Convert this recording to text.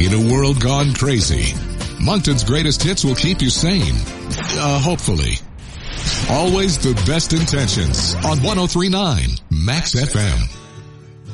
In a world gone crazy, Moncton's greatest hits will keep you sane. Hopefully. Always the best intentions on 103.9 Max FM.